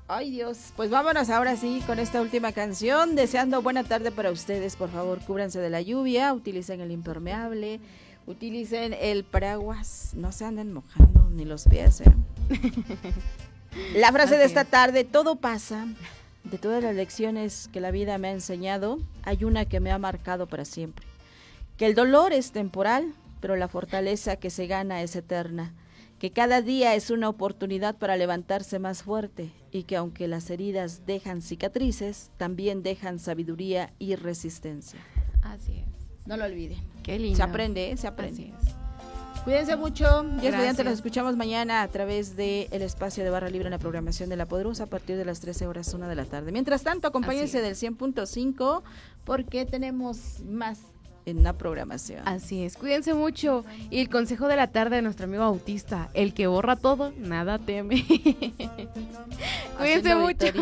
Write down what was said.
Ay, Dios. Pues vámonos ahora sí con esta última canción. Deseando buena tarde para ustedes. Por favor, cúbranse de la lluvia. Utilicen el impermeable. Utilicen el paraguas. No se anden mojando ni los pies, ¿eh? La frase de esta tarde: todo pasa. De todas las lecciones que la vida me ha enseñado, hay una que me ha marcado para siempre. Que el dolor es temporal, pero la fortaleza que se gana es eterna. Que cada día es una oportunidad para levantarse más fuerte y que aunque las heridas dejan cicatrices, también dejan sabiduría y resistencia. Así es. No lo olviden. Qué lindo. Se aprende, se aprende. Así es. Cuídense mucho. Ya estudiantes, nos Gracias. escuchamos mañana a través del espacio de Barra Libre en la programación de La Poderosa a partir de las 13:01 de la tarde. Mientras tanto, acompáñense del 100.5 porque tenemos más en la programación. Así es, cuídense mucho. Y el consejo de la tarde de nuestro amigo autista: el que borra todo, nada teme. Cuídense mucho.